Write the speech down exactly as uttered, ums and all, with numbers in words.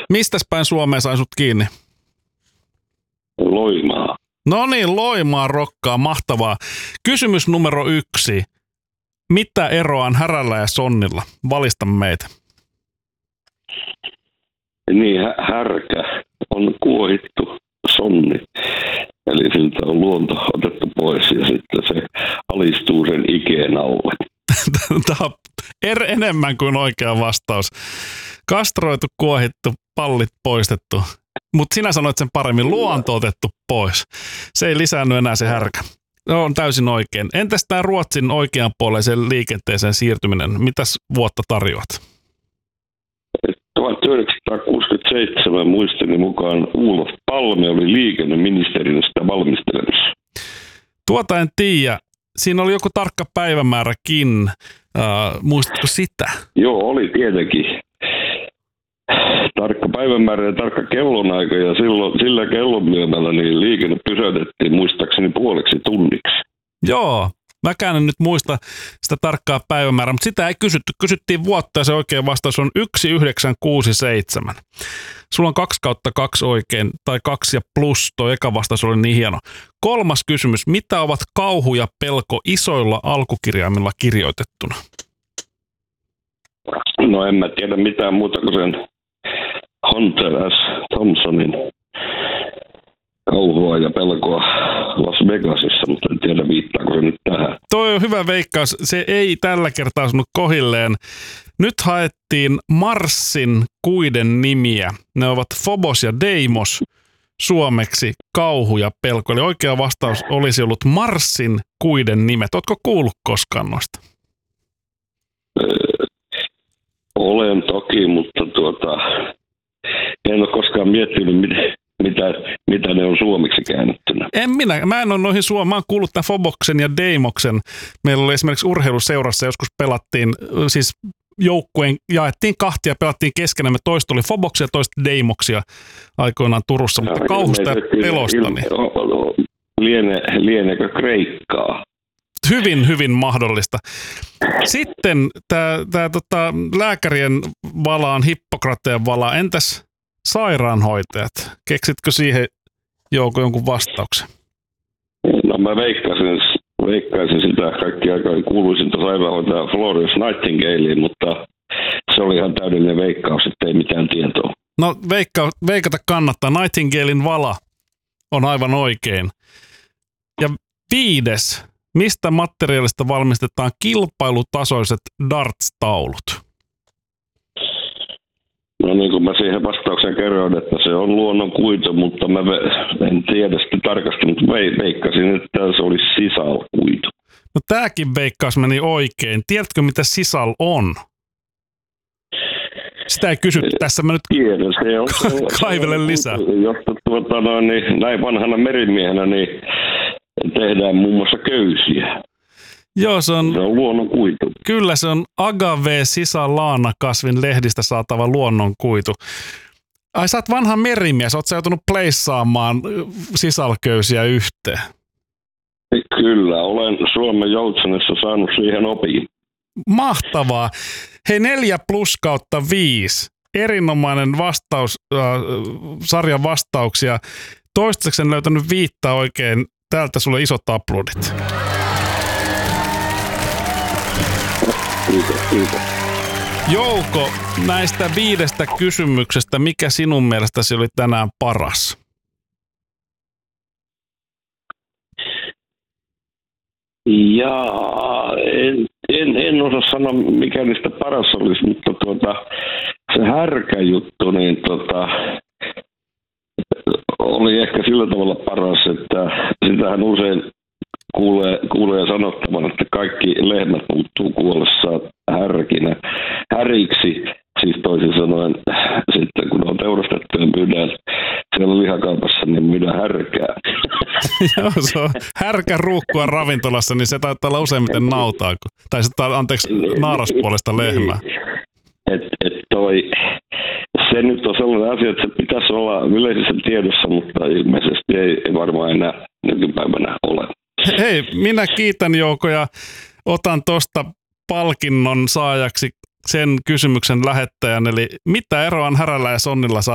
Mistäs päin Suomeen sai sut kiinni? Loimaa. No niin, Loimaa rokkaa, mahtavaa. Kysymys numero yksi. Mitä eroa on Härällä ja Sonnilla? Valista meitä. Niin, hä- härkä on kuohittu sonni. Eli siltä on luonto otettu pois ja sitten se alistuu sen ikeen alle. Tämä on er enemmän kuin oikea vastaus. Kastroitu, kuohittu, pallit poistettu. Mutta sinä sanoit sen paremmin, luonto otettu pois. Se ei lisännyt enää se härkä. No, on täysin oikein. Entäs tämä Ruotsin oikeanpuoleisen liikenteeseen siirtyminen? Mitäs vuotta tarjoat? tuhatyhdeksänsataakuusikymmentäseitsemän muistini mukaan Olof Palme oli liikenneministerinä sitä valmistelemassa. Tuota en tiedä. Siinä oli joku tarkka päivämääräkin. Uh, muistatko sitä? Joo, oli tietenkin. Tarkka päivämäärä ja tarkka kellonaika ja silloin, sillä kellonlyömällä niin liikenne pysäytettiin muistaakseni puoleksi tunniksi. Joo, mäkään en nyt muista sitä tarkkaa päivämäärää, mutta sitä ei kysytty. Kysyttiin vuotta ja se oikein vastaus on yksi yhdeksän kuusi seitsemän. Sulla on kaksi kautta kaksi oikein, tai kaksi ja plus, tuo eka vastaus oli niin hieno. Kolmas kysymys, mitä ovat kauhu ja pelko isoilla alkukirjaimilla kirjoitettuna? No en mä tiedä mitään muuta kuin sen Hunter S. Thompsonin kauhua ja pelkoa Las Vegasissa, mutta en tiedä viittaako se nyt tähän. Toi on hyvä veikkaus. Se ei tällä kertaa osunut kohilleen. Nyt haettiin Marsin kuiden nimiä. Ne ovat Phobos ja Deimos, suomeksi kauhu ja pelko. Eli oikea vastaus olisi ollut Marsin kuiden nimet. Ootko kuullut koskaan noista? Öö, olen toki, mutta tuota, en ole koskaan miettinyt, mitä, mitä, mitä ne on suomeksi käännettynä. En minä. Mä en ole noihin suomaan. Mä oon kuullut tämän Phoboksen ja Deimoksen. Meillä oli esimerkiksi urheiluseurassa joskus pelattiin, siis joukkueen jaettiin kahtia ja pelattiin keskenämme. Toista oli Phoboksia ja toista Deimoksia aikoinaan Turussa, mutta ja kauhusta ja pelosta. Niin. Liene, lieneekö Kreikkaa? Hyvin, hyvin mahdollista. Sitten tämä tota, lääkärien vala on Hippokrateen vala. Entäs sairaanhoitajat? Keksitkö siihen Jouko jonkun vastauksen? No mä veikkaisin, veikkaisin sitä kaikki aikaan kuuluisinta sairaanhoitaja Florence Nightingalea, mutta se oli ihan täydellinen veikkaus, ettei mitään tietoa. No veikka, veikata kannattaa. Nightingalein vala on aivan oikein. Ja viides. Mistä materiaalista valmistetaan kilpailutasoiset darts-taulut? No niin kuin mä siihen vastauksen kerroin, että se on luonnon kuitu, mutta mä en tiedä sitä tarkasti, mutta veikkasin, että se olisi sisal-kuitu. No tääkin veikkaus meni oikein. Tiedätkö, mitä sisal on? Sitä ei kysy tässä. Mä nyt Tiedän, se on, se on, kaivelen lisää. Josta tuota, no, niin, näin vanhana merimiehenä niin tehdään muun muassa köysiä. Joo, se on, se on luonnonkuitu. Kyllä, se on agave sisalaana kasvin lehdistä saatava luonnonkuitu. Ai sä oot vanha merimies, oot sä joutunut pleissaamaan sisalköysiä yhteen? Kyllä, olen Suomen Joutsenessa saanut siihen opin. Mahtavaa. Hei, neljä plus kautta viisi. Erinomainen vastaus, äh, sarjan vastauksia. Toistaiseksi en löytänyt viittä oikein. Täältä sulle isot aplodit. Kiitos, kiitos. Jouko, näistä viidestä kysymyksestä, mikä sinun mielestäsi oli tänään paras? Jaa, en, en, en osaa sanoa, mikä niistä paras olisi, mutta tuota, se härkäjuttu, niin tota, oli ehkä sillä tavalla paras, että sitähän usein kuulee, kuulee sanottavan, että kaikki lehmät muuttuu kuollessaan härkinä häriksi. Siis toisin sanoen, sitten kun on teurastettu ja myydään siellä lihakaupassa, niin myydään härkää. Joo, se on härkäruukkua ravintolassa, niin se taitaa olla useimmiten nautaa, tai se taitaa, anteeksi, naaraspuolesta lehmää. Et, et toi, se nyt on sellainen asia, että se pitäisi olla yleisessä tiedossa, mutta ilmeisesti ei varmaan enää nykypäivänä ole. Hei, minä kiitän Jouko ja otan tuosta palkinnon saajaksi sen kysymyksen lähettäjän, eli mitä eroa on Härällä ja Sonnilla?